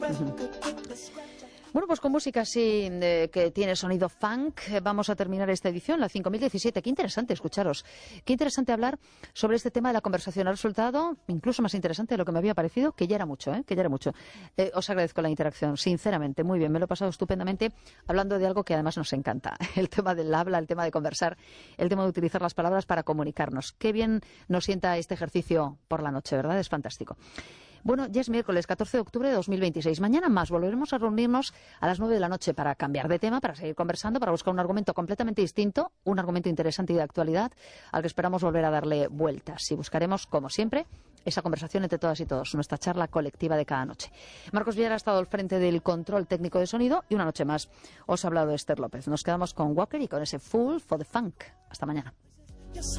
Bueno, pues con música así que tiene sonido funk, vamos a terminar esta edición, la 5017. Qué interesante escucharos, qué interesante hablar sobre este tema de la conversación. Ha resultado incluso más interesante de lo que me había parecido, que ya era mucho, que ya era mucho. Os agradezco la interacción, sinceramente, muy bien, me lo he pasado estupendamente hablando de algo que además nos encanta, el tema del habla, el tema de conversar, el tema de utilizar las palabras para comunicarnos. Qué bien nos sienta este ejercicio por la noche, ¿verdad? Es fantástico. Bueno, ya es miércoles 14 de octubre de 2026. Mañana más volveremos a reunirnos a las 9 de la noche para cambiar de tema, para seguir conversando, para buscar un argumento completamente distinto, un argumento interesante y de actualidad, al que esperamos volver a darle vueltas. Y buscaremos, como siempre, esa conversación entre todas y todos, nuestra charla colectiva de cada noche. Marcos Villar ha estado al frente del control técnico de sonido y una noche más os ha hablado Esther López. Nos quedamos con Walker y con ese Fool for the Funk. Hasta mañana.